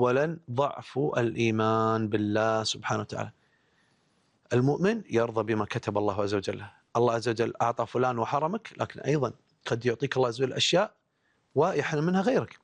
أولا ضعف الإيمان بالله سبحانه وتعالى. المؤمن يرضى بما كتب الله عز وجل. الله عز وجل أعطى فلان وحرمك، لكن أيضا قد يعطيك الله عز وجل أشياء ويحرم منها غيرك.